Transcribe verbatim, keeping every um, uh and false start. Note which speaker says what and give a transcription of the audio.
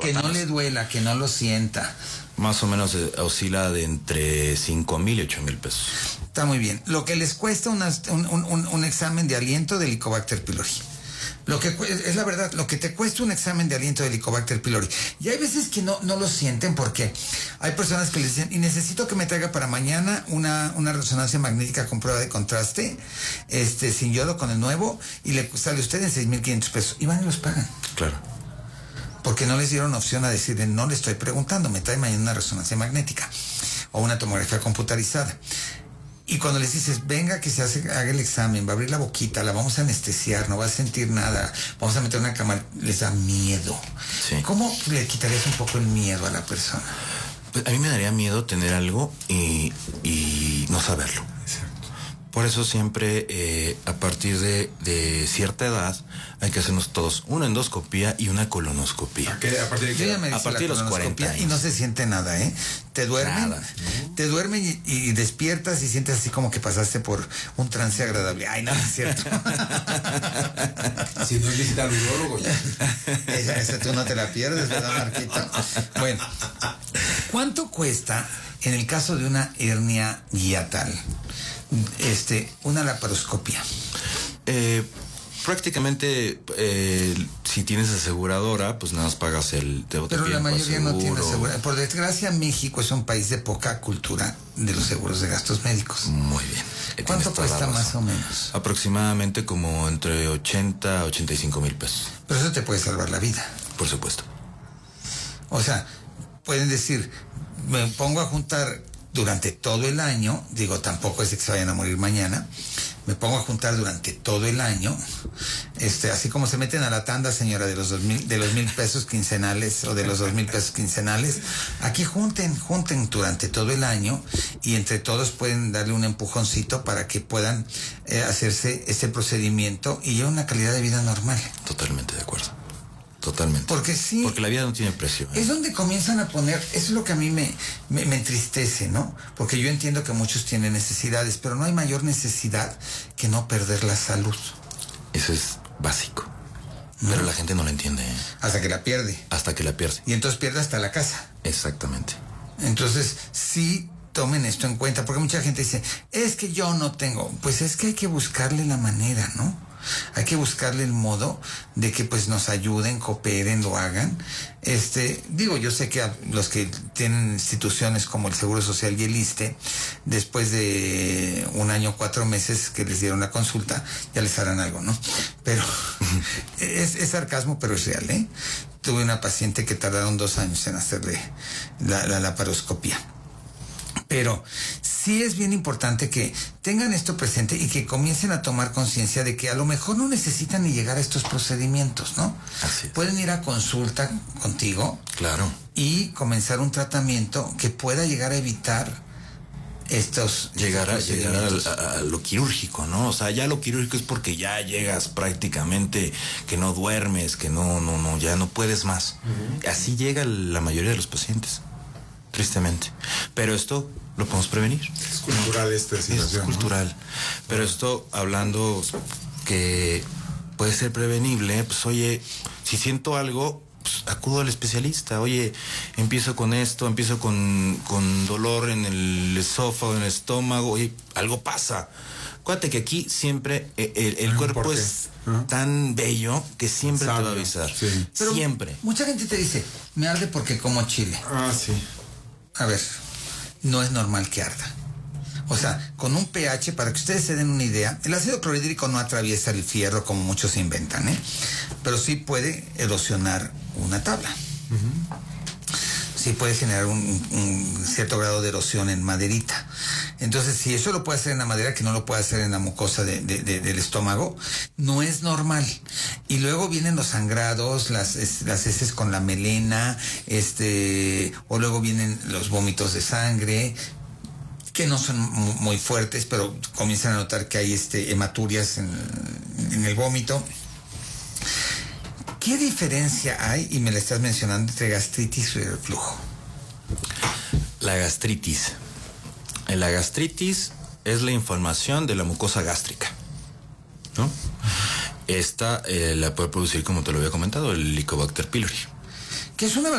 Speaker 1: Que no le duela, que no lo sienta.
Speaker 2: Más o menos eh, oscila de entre cinco mil y ocho mil pesos.
Speaker 1: Está muy bien. Lo que les cuesta una, un, un, un examen de aliento de Helicobacter pylori. Lo que es la verdad, lo que te cuesta un examen de aliento de Helicobacter pylori. Y hay veces que no, no lo sienten porque hay personas que les dicen, y necesito que me traiga para mañana una, una resonancia magnética con prueba de contraste, este, sin yodo con el nuevo, y le sale a usted en seis mil quinientos pesos. Y van y los pagan.
Speaker 2: Claro.
Speaker 1: Porque no les dieron opción a decirle, no le estoy preguntando, me trae mañana una resonancia magnética o una tomografía computarizada. Y cuando les dices, venga que se hace, haga el examen, va a abrir la boquita, la vamos a anestesiar, no va a sentir nada, vamos a meter una cámara, les da miedo.
Speaker 2: Sí.
Speaker 1: ¿Cómo le quitarías un poco el miedo a la persona?
Speaker 2: Pues a mí me daría miedo tener algo y, y no saberlo.
Speaker 3: Exacto.
Speaker 2: Por eso siempre, eh, a partir de, de cierta edad, hay que hacernos todos una endoscopía y una colonoscopía.
Speaker 3: ¿A, qué? ¿A partir de qué?
Speaker 1: Yo ya me
Speaker 2: A
Speaker 1: hice
Speaker 2: partir
Speaker 1: la
Speaker 2: de los cuarenta
Speaker 1: colonoscopia y no se siente nada, ¿eh? Te duermen,
Speaker 2: Nada.
Speaker 1: te duermen y, y despiertas y sientes así como que pasaste por un trance agradable. Ay, no, no es cierto.
Speaker 3: Si no visita al urólogo ya.
Speaker 1: Esa, esa tú no te la pierdes, ¿verdad, Marquito? Bueno, ¿cuánto cuesta en el caso de una hernia hiatal, este, una laparoscopia?
Speaker 2: Eh, prácticamente, eh, si tienes aseguradora, pues nada más pagas el... Te, te
Speaker 1: Pero la mayoría no tiene
Speaker 2: seguro.
Speaker 1: aseguradora. Por desgracia, México es un país de poca cultura de los seguros de gastos médicos.
Speaker 2: Muy bien. Eh,
Speaker 1: ¿Cuánto
Speaker 2: tienes toda la
Speaker 1: cuesta
Speaker 2: razón.
Speaker 1: más o menos?
Speaker 2: Aproximadamente como entre ochenta a ochenta y cinco mil pesos.
Speaker 1: Pero eso te puede salvar la vida.
Speaker 2: Por supuesto.
Speaker 1: O sea, pueden decir, me pongo a juntar durante todo el año, digo, tampoco es de que se vayan a morir mañana, me pongo a juntar durante todo el año, este, así como se meten a la tanda, señora, de los dos mil, de los mil pesos quincenales o de los dos mil pesos quincenales, aquí junten, junten durante todo el año y entre todos pueden darle un empujoncito para que puedan eh, hacerse este procedimiento y llevar una calidad de vida normal.
Speaker 2: Totalmente de acuerdo. Totalmente.
Speaker 1: Porque sí.
Speaker 2: Porque la vida no tiene precio. ¿eh?
Speaker 1: Es donde comienzan a poner, eso es lo que a mí me, me, me entristece, ¿no? Porque yo entiendo que muchos tienen necesidades, pero no hay mayor necesidad que no perder la salud.
Speaker 2: Eso es básico.
Speaker 1: ¿No?
Speaker 2: Pero la gente no lo entiende. ¿eh?
Speaker 1: Hasta que la pierde.
Speaker 2: Hasta que la pierde.
Speaker 1: Y entonces pierde hasta la casa.
Speaker 2: Exactamente.
Speaker 1: Entonces, sí tomen esto en cuenta, porque mucha gente dice, es que yo no tengo. Pues es que hay que buscarle la manera, ¿no? Hay que buscarle el modo de que pues nos ayuden, cooperen, lo hagan. Este, digo, yo sé que a los que tienen instituciones como el Seguro Social y el ISSSTE, después de un año, cuatro meses que les dieron la consulta, ya les harán algo, ¿no? Pero es, es sarcasmo, pero es real, ¿eh? Tuve una paciente que tardaron dos años en hacerle la, la laparoscopia. Pero sí es bien importante que tengan esto presente y que comiencen a tomar conciencia de que a lo mejor no necesitan ni llegar a estos procedimientos, ¿no?
Speaker 2: Así es.
Speaker 1: Pueden ir a consulta contigo.
Speaker 2: Claro.
Speaker 1: Y comenzar un tratamiento que pueda llegar a evitar estos...
Speaker 2: Llegar, a,
Speaker 1: estos
Speaker 2: llegar a,
Speaker 1: procedimientos.
Speaker 2: a, a lo quirúrgico, ¿no? O sea, ya lo quirúrgico es porque ya llegas prácticamente, que no duermes, que no, no, no, ya no puedes más. Uh-huh. Así llega la mayoría de los pacientes. Tristemente. Pero esto lo podemos prevenir.
Speaker 3: Es cultural esta situación.
Speaker 2: Es cultural. ¿No? Pero esto, hablando que puede ser prevenible, pues oye, si siento algo, pues acudo al especialista. Oye, empiezo con esto, empiezo con, con dolor en el esófago, en el estómago, oye, algo pasa. Acuérdate que aquí siempre el, el, el cuerpo es ¿Ah? tan bello que siempre Sabio. te va a avisar.
Speaker 3: Sí.
Speaker 1: Pero
Speaker 2: siempre.
Speaker 1: Mucha gente te dice, me arde porque como chile.
Speaker 3: Ah, sí.
Speaker 1: A ver, no es normal que arda. O sea, con un pH, para que ustedes se den una idea, el ácido clorhídrico no atraviesa el fierro como muchos inventan, ¿eh? Pero sí puede erosionar una tabla. Uh-huh. Sí puede generar un, un cierto grado de erosión en maderita. Entonces, si eso lo puede hacer en la madera, que no lo puede hacer en la mucosa de, de, de, del estómago, no es normal. Y luego vienen los sangrados, las, las heces con la melena, este, o luego vienen los vómitos de sangre, que no son muy fuertes, pero comienzan a notar que hay este, hematurias en, en el vómito. ¿Qué diferencia hay, y me la estás mencionando, entre gastritis y reflujo?
Speaker 2: La gastritis. La gastritis es la inflamación de la mucosa gástrica, ¿no? Esta eh, la puede producir, como te lo había comentado, el Helicobacter pylori.
Speaker 1: Que es una